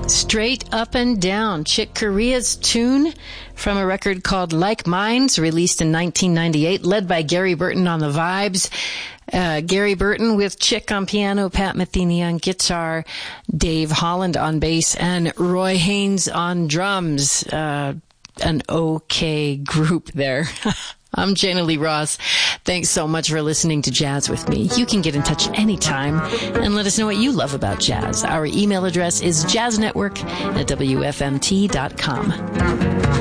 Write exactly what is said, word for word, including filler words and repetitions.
Straight Up and Down, Chick Corea's tune from a record called Like Minds, released in nineteen ninety-eight, led by Gary Burton on the vibes. Uh, Gary Burton with Chick on piano, Pat Metheny on guitar, Dave Holland on bass, and Roy Haynes on drums. Uh, an okay group there. I'm Jana Lee Ross. Thanks so much for listening to Jazz with me. You can get in touch anytime and let us know what you love about jazz. Our email address is jazznetwork at W F M T dot com.